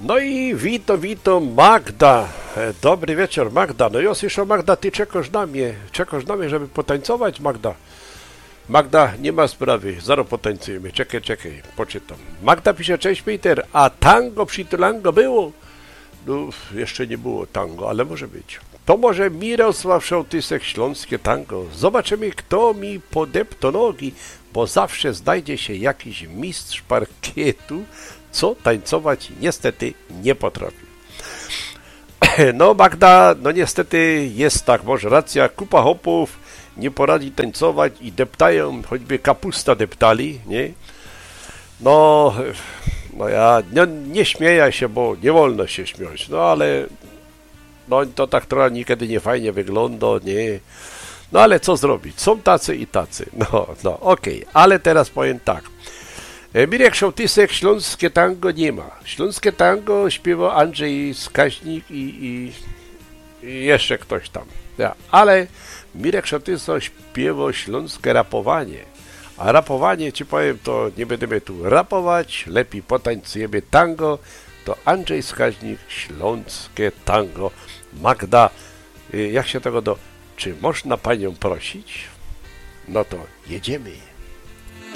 No i witam Magda. Dobry wieczór, Magda. No ja słyszę, Magda, ty czekasz na mnie, żeby potańcować, Magda. Magda, nie ma sprawy, zaraz potańcujemy. Czekaj, poczytam. Magda pisze, cześć Peter, a tango przy Tulango było? No, jeszcze nie było tango, ale może być. To może Mirosław Szołtysek, Śląskie tango. Zobaczymy, kto mi podepto nogi, bo zawsze znajdzie się jakiś mistrz parkietu, co tańcować niestety nie potrafi. No Magda, no niestety jest tak, może racja, kupa hopów nie poradzi tańcować i deptają, choćby kapusta deptali, nie? No ja nie śmieję się, bo nie wolno się śmiać, no ale no to tak trochę niekiedy nie fajnie wygląda, nie? No ale co zrobić? Są tacy i tacy. No okej. Ale teraz powiem tak. Mirek Szołtysek, Śląskie tango nie ma. Śląskie tango śpiewa Andrzej Skaźnik i jeszcze ktoś tam. Ja. Ale Mirek Szołtysek śpiewa śląskie rapowanie. A rapowanie, ci powiem, to nie będziemy tu rapować, lepiej potańcujemy tango. To Andrzej Skaźnik, Śląskie tango. Magda, jak się tego Czy można panią prosić? No to jedziemy.